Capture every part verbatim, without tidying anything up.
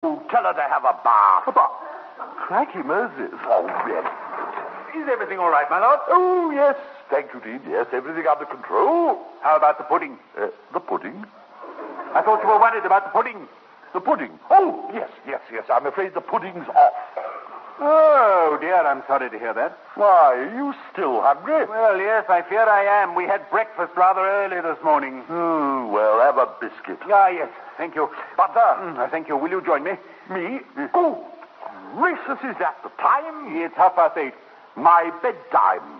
Oh, tell her to have a bath. A bath? Cracky Moses. Oh, yes. Is everything all right, my lord? Oh, yes. Thank you, Dean. Yes, everything under control. How about the pudding? Uh, the pudding? I thought you were worried about the pudding. The pudding? Oh, yes, yes, yes. I'm afraid the pudding's off. Oh, dear, I'm sorry to hear that. Why, are you still hungry? Well, yes, I fear I am. We had breakfast rather early this morning. Oh, well, have a biscuit. Ah, yes, thank you. Butter? Mm, uh, thank you. Will you join me? Me? Mm. Oh, gracious, is that the time? It's half past eight. My bedtime.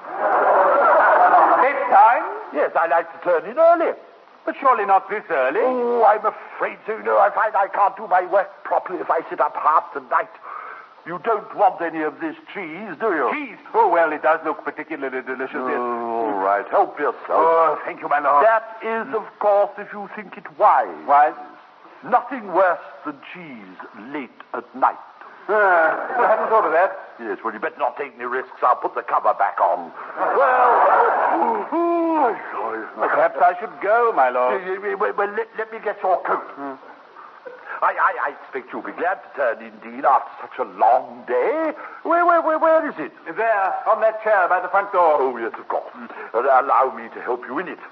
Bedtime? Yes, I like to turn in early. But surely not this early. Oh, I'm afraid so. You know, I find I can't do my work properly if I sit up half the night. You don't want any of this cheese, do you? Cheese? Oh, well, it does look particularly delicious. Oh, Yes. all right. Help yourself. Oh, thank you, my lord. That is, of course, if you think it wise. Wise? Nothing worse than cheese late at night. Uh, I hadn't thought of that. Yes, well, you better not take any risks. I'll put the cover back on. Well, oh, oh, Well, perhaps I should go, my lord. well, well let, let me get your coat. Hmm. I, I, I expect you'll be glad to turn in, Dean, after such a long day. Where, where, where, where is it? There, on that chair by the front door. Oh, yes, of course. Uh, allow me to help you in it.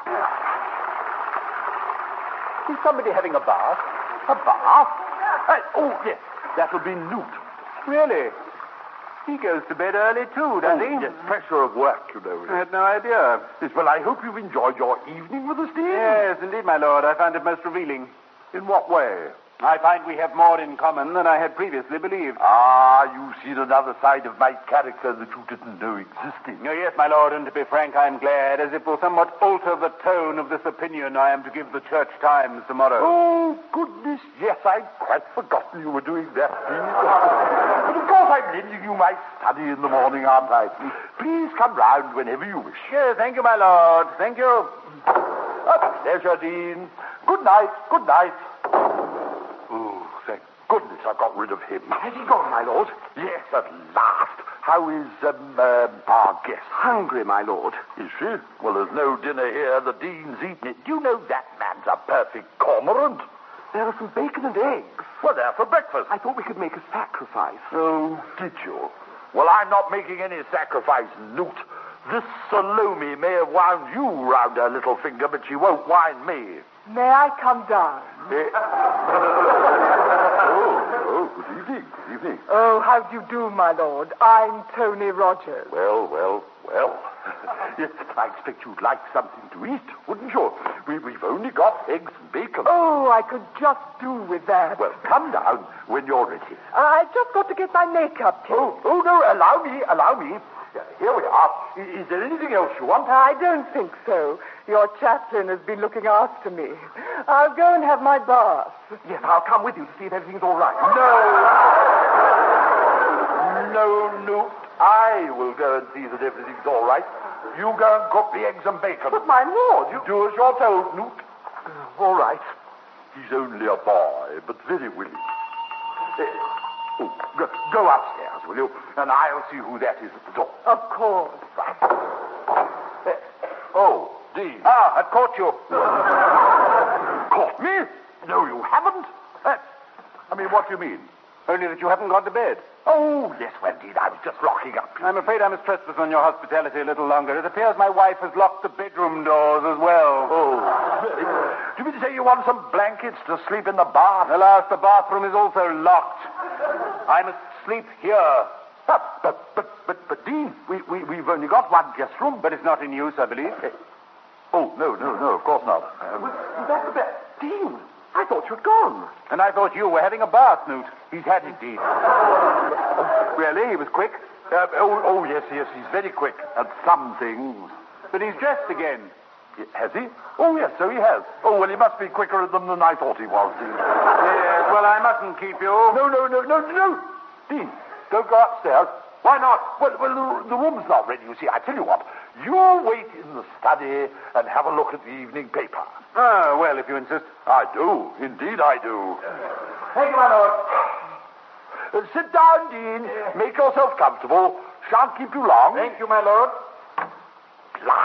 Is somebody having a bath? A bath? Uh, oh, yes, that'll be Newt. Really? He goes to bed early, too, does oh, he? Yes, pressure of work, you know. I had no idea. Yes, well, I hope you've enjoyed your evening with us, Dean. Yes, indeed, my lord. I found it most revealing. In what way? I find we have more in common than I had previously believed. Ah, you've seen another side of my character that you didn't know existed. Oh, yes, my lord, and to be frank, I'm glad, as it will somewhat alter the tone of this opinion I am to give the Church Times tomorrow. Oh, goodness, yes, I'd quite forgotten you were doing that, Dean. But of course I'm lending you my study in the morning, aren't I? Please come round whenever you wish. Yes, thank you, my lord. Thank you. A pleasure, Dean. Good night, good night. Oh, thank goodness I got rid of him. Has he gone, my lord? Yes, at last. How is um, uh, our guest? Hungry, my lord. Is she? Well, there's no dinner here. The Dean's eaten it. Do you know that man's a perfect cormorant? There are some bacon and eggs. Well, they're for breakfast. I thought we could make a sacrifice. Oh, did you? Well, I'm not making any sacrifice, Newt. This Salome may have wound you round her little finger, but she won't wind me. May I come down? Eh? oh, oh, good evening, good evening. Oh, how do you do, my lord? I'm Tony Rogers. Well, well, well. Yes, I expect you'd like something to eat, wouldn't you? We, we've only got eggs and bacon. Oh, I could just do with that. Well, come down when you're ready. I've just got to get my makeup kit. Oh, oh, no, allow me, allow me. Here we are. Is there anything else you want? I don't think so. Your chaplain has been looking after me. I'll go and have my bath. Yes, I'll come with you to see if everything's all right. No. No, Newt. I will go and see that everything's all right. You go and cook the eggs and bacon. But, my lord, you... Do as you're told, Newt. Uh, all right. He's only a boy, but very willing. Uh, oh, go, go upstairs, will you? And I'll see who that is at the door. Of course. Right. Uh, oh, Dean. Ah, I've caught you. Caught me? No, you haven't. Uh, I mean, what do you mean? Only that you haven't gone to bed. Oh, yes, well, indeed, I was just locking up. I'm afraid I must trespass on your hospitality a little longer. It appears my wife has locked the bedroom doors as well. Oh. Do you mean to say you want some blankets to sleep in the bath? Alas, the bathroom is also locked. I must sleep here. But, but, but, but, but Dean, we, we, we've only got one guest room. But it's not in use, I believe. Uh, oh, no, no, no, of course not. Um, is that the bed? Dean, I thought you'd gone. And I thought you were having a bath, Newt. He's had indeed. Really? He was quick? Uh, oh, oh, yes, yes, he's very quick at some things. But he's dressed again. Has he? Oh, yes, so he has. Oh, well, he must be quicker at them than I thought he was, Dean. Yes, well, I mustn't keep you. No, no, no, no, no. Dean, don't go upstairs. Why not? Well, well, the, the room's not ready, you see. I tell you what. You wait in the study and have a look at the evening paper. Ah, well, if you insist. I do. Indeed, I do. Thank you, my lord. Uh, sit down, Dean. Make yourself comfortable. Shan't keep you long. Thank you, my lord. At last.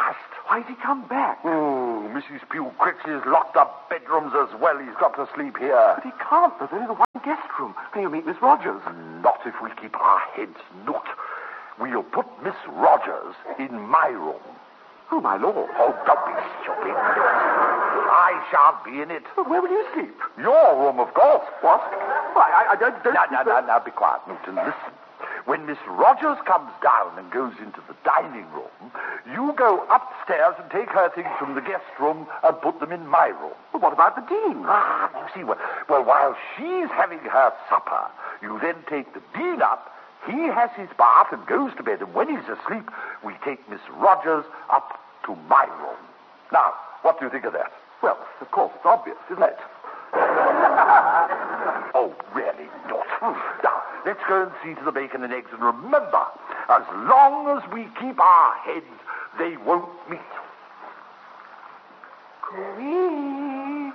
Why's he come back? Oh, Missus Pugh Crix's locked up bedrooms as well. He's got to sleep here. But he can't. There's only the one guest room. Can you meet Miss Rogers? Not if we keep our heads not. We'll put Miss Rogers in my room. Oh, my lord. Oh, don't be stupid. I shan't be in it. Well, where will you sleep? Your room, of course. What? Why, I, I don't... don't Now, now, now, now, be quiet, Newton. Listen. When Miss Rogers comes down and goes into the dining room, you go upstairs and take her things from the guest room and put them in my room. Well, what about the dean? Ah, you see, well, well, while she's having her supper, you then take the dean up. He has his bath and goes to bed, and when he's asleep, we take Miss Rogers up to my room. Now, what do you think of that? Well, of course, it's obvious, isn't it? Oh, really not. Now, let's go and see to the bacon and eggs, and remember, as long as we keep our heads, they won't meet. Cooey.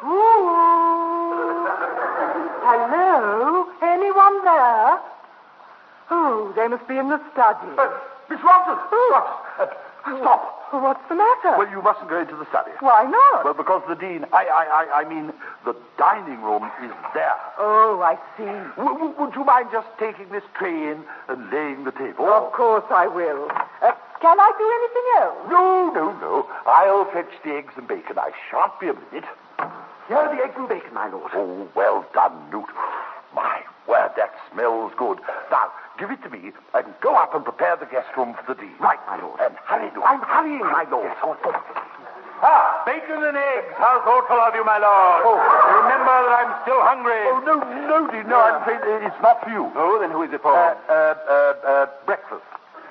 Ooh. Hello? Anyone there? Oh, they must be in the study. Uh, Miss Rogers! Oh. Rogers! Uh, stop! Oh, what's the matter? Well, you mustn't go into the study. Why not? Well, because the dean, I, I, I, I mean, the dining room is there. Oh, I see. W- w- would you mind just taking this tray in and laying the table? Of course I will. Uh, can I do anything else? No, no, no. I'll fetch the eggs and bacon. I shan't be a minute. Here are the eggs and bacon, my lord. Oh, well done, Newt. My word, that smells good. Now, give it to me and go up and prepare the guest room for the dean. Right, my lord. And hurry, Newt. I'm hurrying, my lord. Yes, oh, oh. Ah, bacon and eggs. How thoughtful of you, my lord. Oh. Remember that I'm still hungry. Oh, no, no, dear, no, I'm afraid it's not for you. Oh, then who is it for? Uh, uh, uh, uh, breakfast.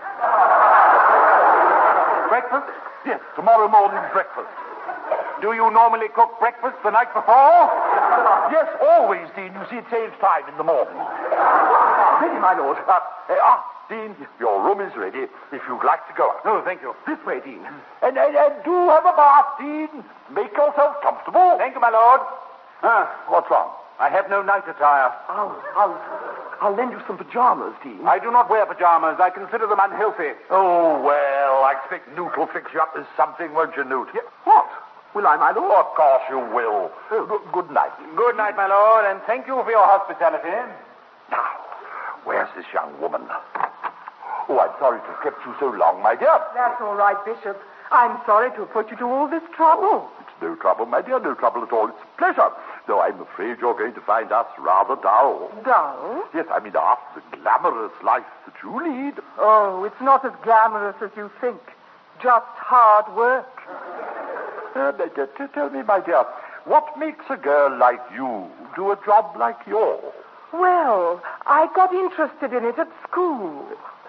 Breakfast? Yes, tomorrow morning's breakfast. Do you normally cook breakfast the night before? Yes, always, Dean. You see, it saves time in the morning. Ready, my lord. Uh, uh, ah, Dean, your room is ready if you'd like to go out. Oh, thank you. This way, Dean. And, and, and do have a bath, Dean. Make yourself comfortable. Thank you, my lord. Ah, What's wrong? I have no night attire. I'll, I'll, I'll lend you some pajamas, Dean. I do not wear pajamas. I consider them unhealthy. Oh, well, I expect Newt will fix you up with something, won't you, Newt? Yeah, what? Will I, my lord? Of course you will. Good, good night. Good night, my lord, and thank you for your hospitality. Now, where's this young woman? Oh, I'm sorry to have kept you so long, my dear. That's all right, Bishop. I'm sorry to have put you to all this trouble. It's no trouble, my dear, no trouble at all. It's a pleasure. Though I'm afraid you're going to find us rather dull. Dull? Yes, I mean, after the glamorous life that you lead. Oh, it's not as glamorous as you think. Just hard work. Uh, t- t- tell me, my dear, what makes a girl like you do a job like yours? Well, I got interested in it at school.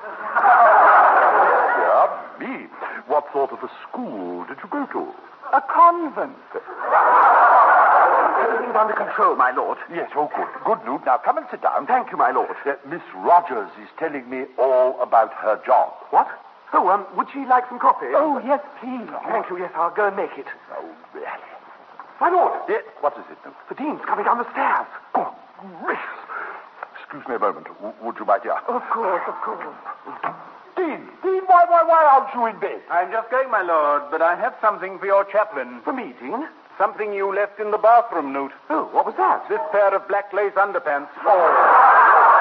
Yeah, me. What sort of a school did you go to? A convent. Everything's under control, my lord. Yes, oh, good. Good, Newt. Now, come and sit down. Thank you, my lord. Uh, Miss Rogers is telling me all about her job. What? Oh, um, would she like some coffee? Oh, yes, please. Thank you, yes, I'll go and make it. Oh, really? My lord, Yeah, what is it, Newt? the dean's coming down the stairs. Oh, gracious. Excuse me a moment. W- would you, my dear? Of course, of course. Dean, Dean, why, why, why aren't you in bed? I'm just going, my lord, but I have something for your chaplain. For me, Dean? Something you left in the bathroom, Newt. Oh, what was that? This pair of black lace underpants. Oh,